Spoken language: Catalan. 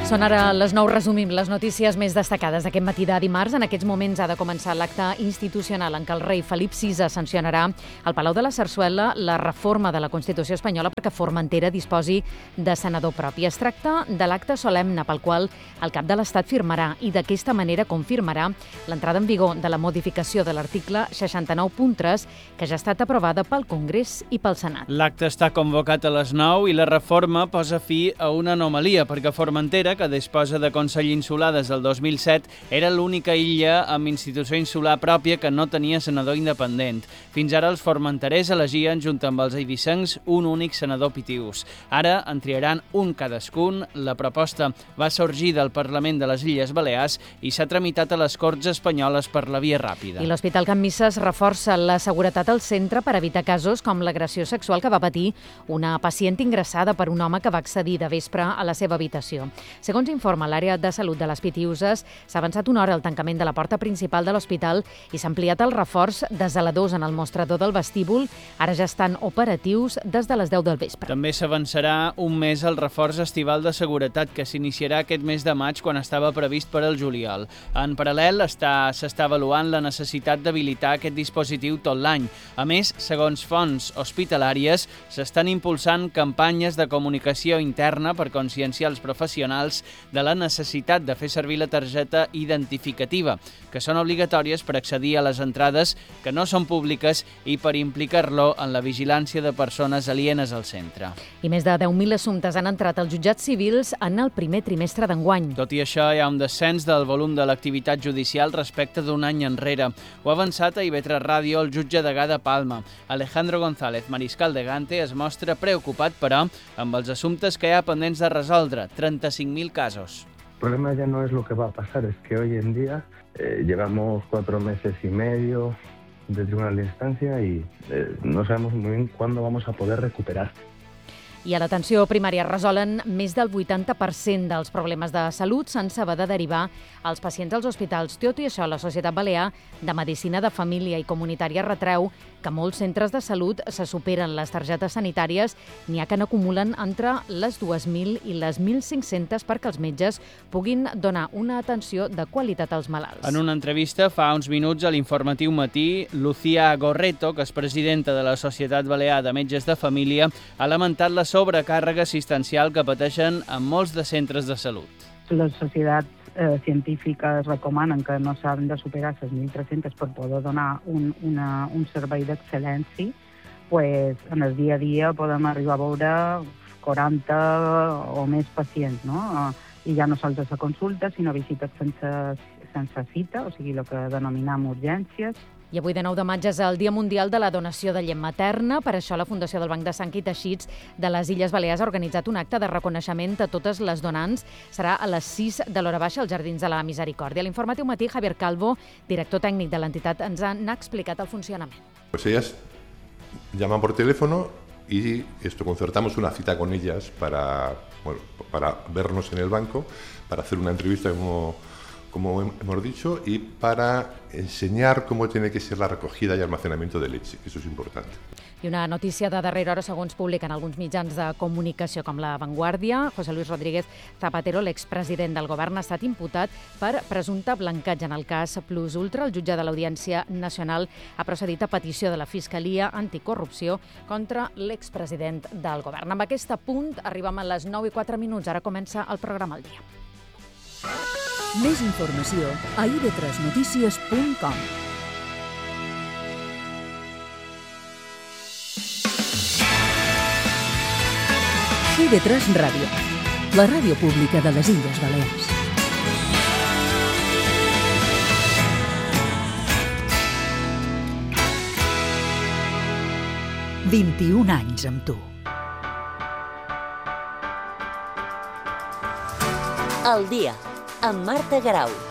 Són ara les 9, resumim les notícies més destacades d'aquest matí de dimarts. En aquests moments ha de començar l'acte institucional en què el rei Felip VI sancionarà al Palau de la Sarsuela la reforma de la Constitució espanyola perquè Formentera disposi de senador propi. Es tracta de l'acte solemne pel qual el cap de l'Estat firmarà i d'aquesta manera confirmarà l'entrada en vigor de la modificació de l'article 69.3 que ja ha estat aprovada pel Congrés i pel Senat. L'acte està convocat a les 9 i la reforma posa fi a una anomalia perquè Formentera, que disposa de Consell Insular des del 2007, era l'única illa amb institució insular pròpia que no tenia senador independent. Fins ara els formenterers elegien, junt amb els eivissencs, un únic senador pitius. Ara en triaran un cadascun. La proposta va sorgir del Parlament de les Illes Balears i s'ha tramitat a les Corts Espanyoles per la via ràpida. I l'Hospital Can Misses reforça la seguretat al centre per evitar casos com l'agressió sexual que va patir una pacient ingressada per un home que va accedir de vespre a la seva habitació. Segons informa l'àrea de salut de les Pitiuses, s'ha avançat una hora el tancament de la porta principal de l'hospital i s'ha ampliat el reforç de zeladors en el mostrador del vestíbul. Ara ja estan operatius des de les 10 del vespre. També s'avançarà un mes el reforç estival de seguretat que s'iniciarà aquest mes de maig quan estava previst per al juliol. En paral·lel s'està avaluant la necessitat d'habilitar aquest dispositiu tot l'any. A més, segons fonts hospitalàries, s'estan impulsant campanyes de comunicació interna per conscienciar els professionals de la necessitat de fer servir la targeta identificativa, que són obligatòries per accedir a les entrades que no són públiques i per implicar-lo en la vigilància de persones alienes al centre. I més de 10.000 assumptes han entrat als jutjats civils en el primer trimestre d'enguany. Tot i això, hi ha un descens del volum de l'activitat judicial respecte d'un any enrere. Ho ha avançat a IB3 Ràdio el jutge degà de Palma. Alejandro González, mariscal de Gante, es mostra preocupat, però, amb els assumptes que hi ha pendents de resoldre, 35.000 casos. El problema ya no es lo que va a pasar, es que hoy en día llevamos 4 meses y medio de tribunal de instancia y no sabemos muy bien cuándo vamos a poder recuperar. I a l'atenció primària resolen més del 80% dels problemes de salut sense haver de derivar als pacients als hospitals. Tot i això, la Societat Balear de Medicina de Família i Comunitària retreu que molts centres de salut se superen les targetes sanitàries, n'hi ha que n'acumulen entre les 2.000 i les 1.500 perquè els metges puguin donar una atenció de qualitat als malalts. En una entrevista fa uns minuts a l'Informatiu Matí, Lucía Gorreto, que és presidenta de la Societat Balear de Metges de Família, ha lamentat la sobrecàrrega assistencial que pateixen en molts de centres de salut. Les societats científiques recomanen que no s'han de superar les 1.300 per poder donar un servei d'excel·lència. En el dia a dia podem arribar a veure 40 o més pacients, no? I ja no sols a la consulta, sinó visites sense cita, o sigui, el que denominem urgències. I avui, de 9 de maig, és el Dia Mundial de la Donació de Llet Materna. Per això, la Fundació del Banc de Sang i Teixits de les Illes Balears ha organitzat un acte de reconeixement a totes les donants. Serà a les 6 de l'hora baixa als Jardins de la Misericòrdia. A l'Informatiu Matí, Javier Calvo, director tècnic de l'entitat, ens n'ha explicat el funcionament. Pues ellas llaman por teléfono y concertamos una cita con ellas para vernos en el banco, para hacer una entrevista como hemos dicho, y para enseñar cómo tiene que ser la recogida y almacenamiento de leche, que eso es importante. I una notícia de darrera hora, segons publiquen alguns mitjans de comunicació com La Vanguardia. José Luis Rodríguez Zapatero, l'expresident del govern, ha estat imputat per presumpte blanqueig en el cas Plus Ultra. El jutge de l'Audiència Nacional ha procedit a petició de la Fiscalia Anticorrupció contra l'expresident del govern. Amb aquest punt arribem a les 9:04. Ara comença el programa al dia. Més informació a ib3notícies.com. IB3 Ràdio, la ràdio pública de les Illes Balears. «21 anys amb tu». El dia, amb Marta Garau.